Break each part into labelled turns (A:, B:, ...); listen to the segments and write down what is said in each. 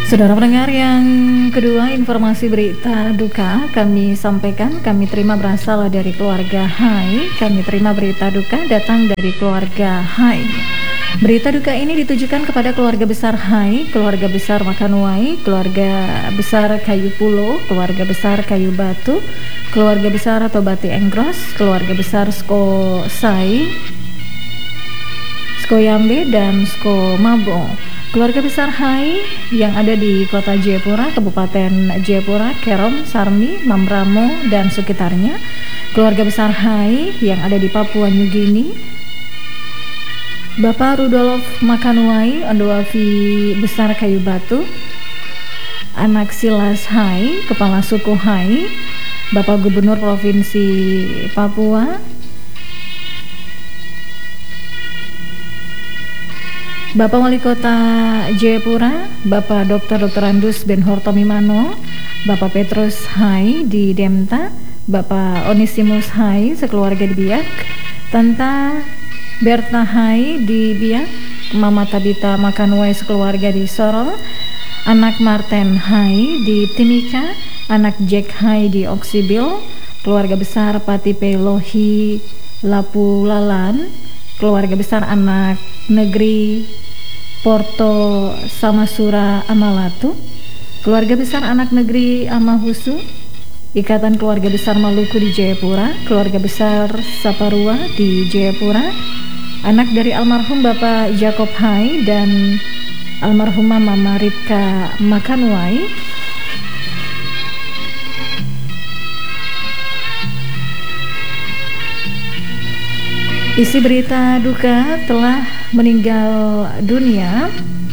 A: Saudara pendengar yang kedua, informasi berita duka kami sampaikan, kami terima berasal dari keluarga Hai. Kami terima berita duka datang dari keluarga Hai. Berita duka ini ditujukan kepada keluarga besar Hai, keluarga besar Makanuai, keluarga besar Kayu Pulo, keluarga besar Kayu Batu, keluarga besar Tobati Enggros, keluarga besar Skosai, Skoyambe, dan Skomabo. Keluarga besar Hai yang ada di kota Jayapura, Kabupaten Jayapura, Kerom, Sarmi, Mambramo, dan sekitarnya. Keluarga besar Hai yang ada di Papua New Guinea, Bapak Rudolf Makanuai, Ondoavi besar Kayu Batu, anak Silas Hai, Kepala Suku Hai, Bapak Gubernur Provinsi Papua, Bapak Wali Kota Jayapura, Bapak Dr. Andus Benhur Tomimano, Bapak Petrus Hai di Demta, Bapak Onisimus Hai sekeluarga di Biak, Tanta Berta Hai di Biak, Mama Tabita Makanuai sekeluarga di Sorol, anak Marten Hai di Timika, anak Jack Hai di Oksibil, keluarga besar Pati Pelohi Lapulalan, keluarga besar anak negeri Porto Samasura Amalatu, keluarga besar anak negeri Amahusu, Ikatan Keluarga Besar Maluku di Jayapura, keluarga besar Saparua di Jayapura, anak dari almarhum Bapak Jacob Hai dan almarhumah Mama Ripka Makanuai, isi berita duka telah meninggal dunia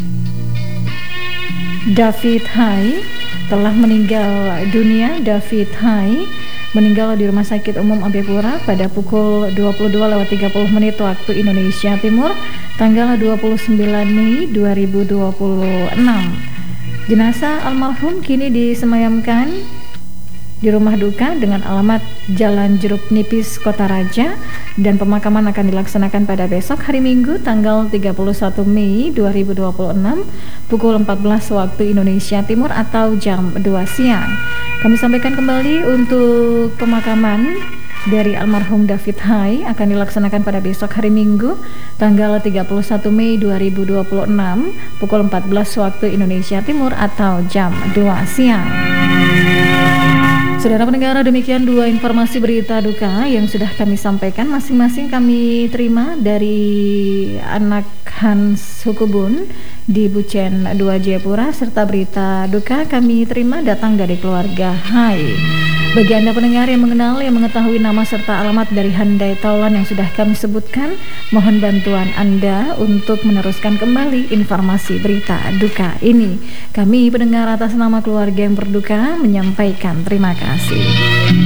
A: David Hai, telah meninggal dunia David Hai, meninggal di Rumah Sakit Umum Ampepura pada pukul 22.30 waktu Indonesia Timur, tanggal 29 Mei 2026. Jenazah almarhum kini disemayamkan di rumah duka dengan alamat Jalan Jeruk Nipis, Kota Raja, dan pemakaman akan dilaksanakan pada besok hari Minggu tanggal 31 Mei 2026 pukul 14 waktu Indonesia Timur atau jam 2 siang. Kami sampaikan kembali untuk pemakaman dari almarhum David Hai akan dilaksanakan pada besok hari Minggu tanggal 31 Mei 2026 pukul 14 waktu Indonesia Timur atau jam 2 siang. Saudara pendengar, demikian dua informasi berita duka yang sudah kami sampaikan, masing-masing kami terima dari anak Hans Hukubun di Bucen 2 Jayapura, serta berita duka kami terima datang dari keluarga Hai. Bagi Anda pendengar yang mengenal, yang mengetahui nama serta alamat dari Handai Taulan yang sudah kami sebutkan, mohon bantuan Anda untuk meneruskan kembali informasi berita duka ini. Kami pendengar atas nama keluarga yang berduka menyampaikan terima kasih.